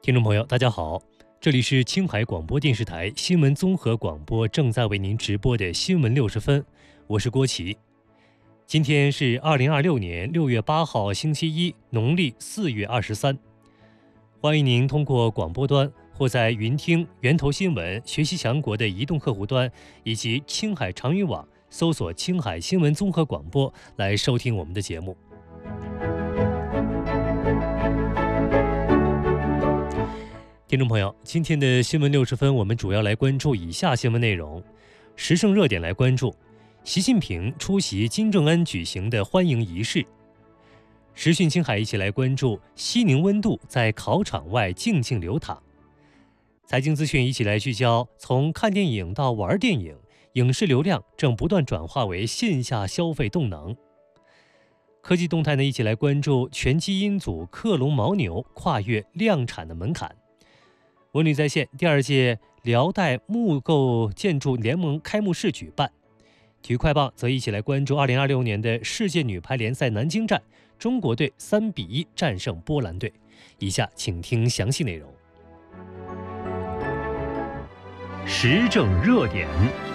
听众朋友，大家好，这里是青海广播电视台新闻综合广播，正在为您直播的新闻60分，我是郭琦。今天是2026年6月8号，星期一，农历4月23。欢迎您通过广播端或在云听、源头新闻、学习强国的移动客户端以及青海长语网搜索青海新闻综合广播来收听我们的节目。听众朋友，今天的新闻60分，我们主要来关注以下新闻内容。时政热点来关注，习近平出席金正恩举行的欢迎仪式。时讯青海一起来关注西宁温度在考场外静静流淌。财经资讯一起来聚焦，从看电影到玩电影，影视流量正不断转化为线下消费动能。科技动态呢，一起来关注全基因组克隆牦牛跨越量产的门槛。文旅在线第2届辽代木构建筑联盟开幕式举办。体育快报则一起来关注2026年的世界女排联赛南京站，中国队3-1战胜波兰队。以下请听详细内容。 时政热点。